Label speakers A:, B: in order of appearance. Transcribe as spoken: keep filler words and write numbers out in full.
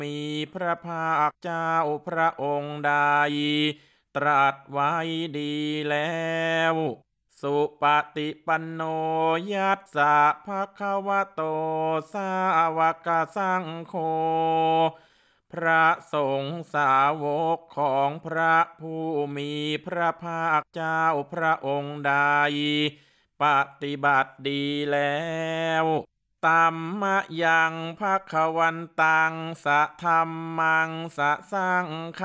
A: มีพระภาคเจ้าพระองค์ใดตรัสไว้ดีแล้วสุปฏิปันโนยัสสะภะคะวะโตสาวกสังโฆพระสงฆ์สาวกของพระผู้มีพระภาคเจ้าพระองค์ใดปฏิบัติดีแล้วตัมมะยังภคะวันตังสะธัมมังสะสังฆ